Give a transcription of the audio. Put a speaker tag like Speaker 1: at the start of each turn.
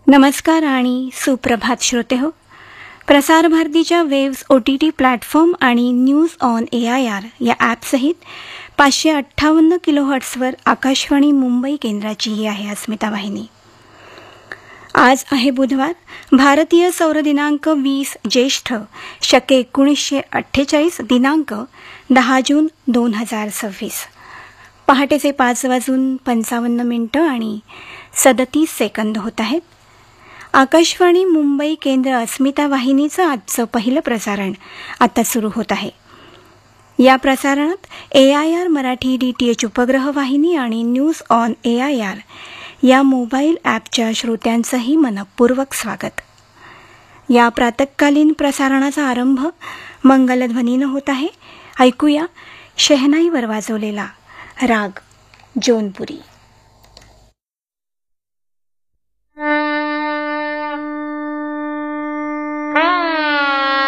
Speaker 1: नमस्कार आणि सुप्रभात श्रोते हो. प्रसार भारतीच्या वेव्स OTT प्लॅटफॉर्म आणि न्यूज ऑन AIR या ॲपसहित 558 किलोहर्ट्झवर आकाशवाणी मुंबई केंद्राची ही आहे अस्मिता वाहिनी. आज आहे बुधवार, भारतीय सौर दिनांक 20 ज्येष्ठ शके 1948 दिनांक 10 जून 2026. पहाटेचे 5:55 आणि 37 सेकंद होत आहेत. आकाशवाणी मुंबई केंद्र अस्मिता वाहिनीचं आजचं पहिलं प्रसारण आता सुरू होत आहे. या प्रसारणात AIR मराठी DTH उपग्रह वाहिनी आणि न्यूज ऑन AIR या मोबाईल ॲपच्या श्रोत्यांचंही मनपूर्वक स्वागत. या प्रातःकालीन प्रसारणाचा आरंभ मंगलध्वनीनं होत आहे. ऐकूया शहनाईवर वाजवलेला राग जौनपुरी.